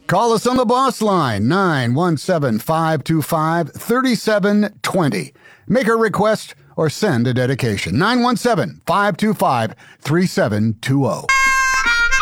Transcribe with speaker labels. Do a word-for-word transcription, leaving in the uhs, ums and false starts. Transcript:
Speaker 1: Call us on the boss line, nine one seven, five two five, three seven two zero. Make a request or send a dedication, nine one seven, five two five, three seven two zero.